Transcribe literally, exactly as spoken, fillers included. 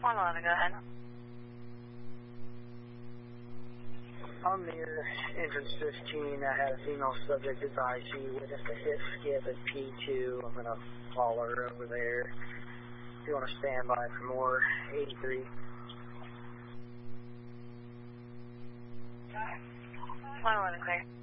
one eleven, go ahead. I'm near entrance fifteen. I had a female subject at the I C U witness a hit skip at P two. I'm going to follow her over there. If you want to stand by for more, eighty-three. one eleven, clear.